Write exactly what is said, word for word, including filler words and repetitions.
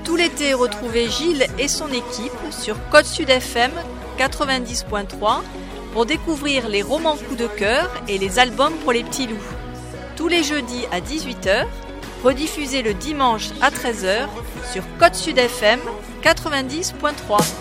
Tout l'été, retrouvez Gilles et son équipe sur Côte Sud F M quatre-vingt-dix point trois pour découvrir les romans coup de cœur et les albums pour les petits loups. Tous les jeudis à dix-huit heures, rediffusés le dimanche à treize heures sur Côte Sud F M quatre-vingt-dix point trois.